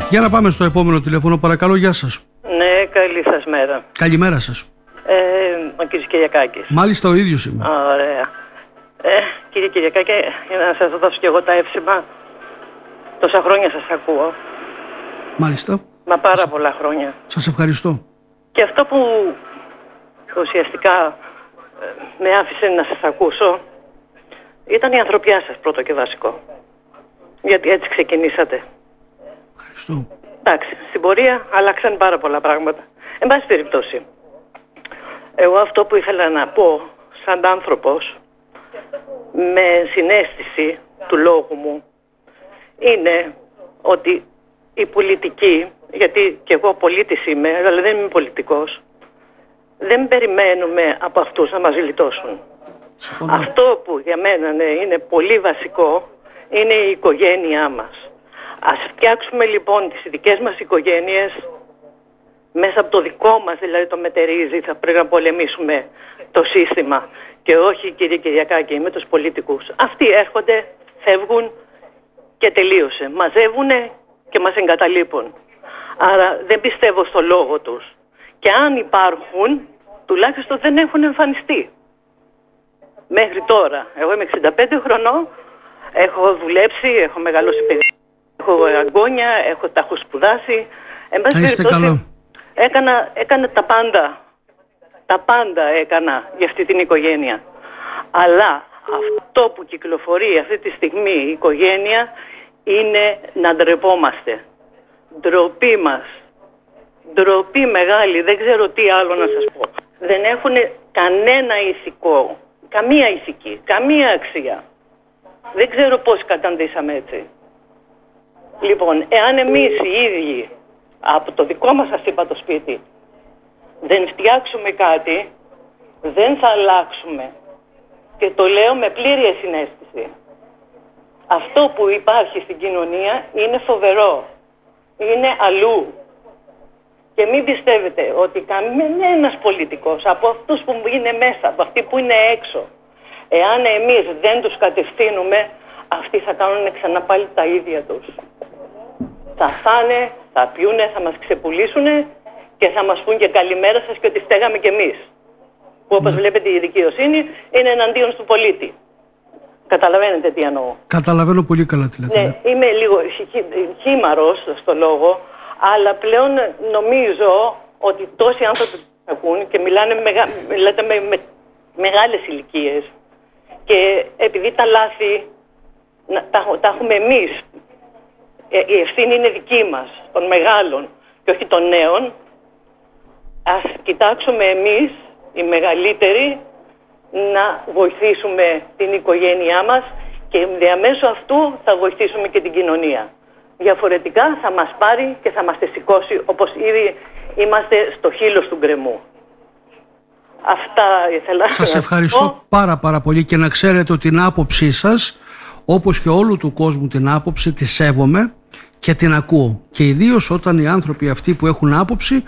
Για να πάμε στο επόμενο τηλέφωνο, παρακαλώ. Γεια σας. Ναι, καλή σας μέρα. Καλημέρα σας. Ο κύριος Κυριακάκης. Μάλιστα, ο ίδιος είμαι. Ωραία. Κύριε Κυριακάκη, για να σας δώσω και εγώ τα εύσημα. Τόσα χρόνια σας ακούω. Μάλιστα. Μα πάρα πολλά χρόνια. Σας ευχαριστώ. Και αυτό που ουσιαστικά με άφησε να σας ακούσω ήταν η ανθρωπιά σας, πρώτο και βασικό. Γιατί έτσι ξεκινήσατε. Ευχαριστώ. Εντάξει, στην πορεία αλλάξαν πάρα πολλά πράγματα. Εν πάση περιπτώσει, εγώ αυτό που ήθελα να πω σαν άνθρωπος, με συναίσθηση του λόγου μου, είναι ότι η πολιτική, γιατί και εγώ πολίτης είμαι, αλλά δεν είμαι πολιτικός, δεν περιμένουμε από αυτούς να μας γλιτώσουν. Αυτό που για μένα είναι πολύ βασικό είναι η οικογένειά μας. Ας φτιάξουμε λοιπόν τις δικές μας οικογένειες μέσα από το δικό μας, δηλαδή το μετερίζει, θα πρέπει να πολεμήσουμε το σύστημα και όχι, κύριε Κυριακάκη, με τους πολιτικούς. Αυτοί έρχονται, φεύγουν και τελείωσε. Μαζεύουνε και μας εγκαταλείπουν. Άρα δεν πιστεύω στο λόγο τους. Και αν υπάρχουν, τουλάχιστον δεν έχουν εμφανιστεί. Μέχρι τώρα. Εγώ είμαι 65 χρονών, έχω δουλέψει, έχω μεγαλώσει παιδί, έχω αγκόνια, τα έχω σπουδάσει. Εν πάση περιπτώσει, έκανα τα πάντα. Τα πάντα έκανα για αυτή την οικογένεια. Αλλά αυτό που κυκλοφορεί αυτή τη στιγμή η οικογένεια είναι να ντρεπόμαστε. Ντροπή μας. Ντροπή μεγάλη. Δεν ξέρω τι άλλο να σας πω. Δεν έχουν κανένα ηθικό. Καμία ηθική. Καμία αξία. Δεν ξέρω πώς καταντήσαμε έτσι. Λοιπόν, εάν εμείς οι ίδιοι από το δικό μας, σας είπα, το σπίτι, δεν φτιάξουμε κάτι, δεν θα αλλάξουμε. Και το λέω με πλήρη συναίσθηση. Αυτό που υπάρχει στην κοινωνία είναι φοβερό. Είναι αλλού. Και μην πιστεύετε ότι κανένας πολιτικός από αυτούς που είναι μέσα, από αυτοί που είναι έξω, εάν εμείς δεν τους κατευθύνουμε, αυτοί θα κάνουν ξανά πάλι τα ίδια τους. Θα φάνε, θα πιούνε, θα μας ξεπουλήσουνε και θα μας πούν και καλημέρα σας και ότι φταίγαμε κι εμείς. Που όπως βλέπετε η δικαιοσύνη είναι εναντίον του πολίτη. Καταλαβαίνετε τι εννοώ. Καταλαβαίνω πολύ καλά τι λέτε. Ναι, είμαι λίγο χήμαρος στο λόγο, αλλά πλέον νομίζω ότι τόσοι άνθρωποι ακούν και μιλάτε με μεγάλες ηλικίες και επειδή τα λάθη τα έχουμε εμείς, η ευθύνη είναι δική μας, των μεγάλων και όχι των νέων, ας κοιτάξουμε εμείς οι μεγαλύτεροι να βοηθήσουμε την οικογένειά μας και διαμέσου αυτού θα βοηθήσουμε και την κοινωνία. Διαφορετικά θα μας πάρει και θα μας σηκώσει όπως ήδη είμαστε στο χείλος του γκρεμού. Αυτά ήθελα να σας ευχαριστώ πάρα πολύ και να ξέρετε ότι την άποψή σας, όπως και όλου του κόσμου την άποψη, τη σέβομαι και την ακούω. Και ιδίως όταν οι άνθρωποι αυτοί που έχουν άποψη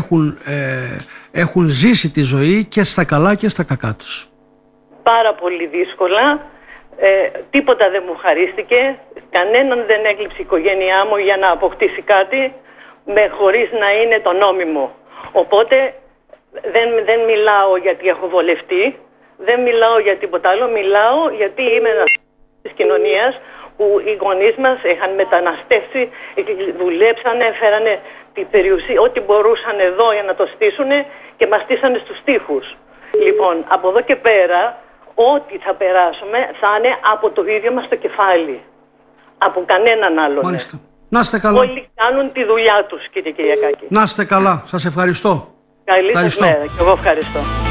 έχουν ζήσει τη ζωή και στα καλά και στα κακά τους. Πάρα πολύ δύσκολα. Τίποτα δεν μου χαρίστηκε. Κανέναν δεν έκλειψε η οικογένειά μου για να αποκτήσει κάτι χωρίς να είναι το νόμιμο. Οπότε δεν μιλάω γιατί έχω βολευτεί, δεν μιλάω για τίποτα άλλο, μιλάω γιατί είμαι ένας της κοινωνίας που οι γονείς μας είχαν μεταναστεύσει, δουλέψανε, φέρανε την περιουσία, ό,τι μπορούσαν εδώ για να το στήσουνε και μας στήσανε στους τοίχους. Λοιπόν, από εδώ και πέρα, ό,τι θα περάσουμε θα είναι από το ίδιο μας το κεφάλι. Από κανέναν άλλον. Μάλιστα. Να είστε καλά. Όλοι κάνουν τη δουλειά τους, κύριε Κυριακάκη. Να είστε καλά. Σας ευχαριστώ. Καλή σας μέρα και εγώ ευχαριστώ.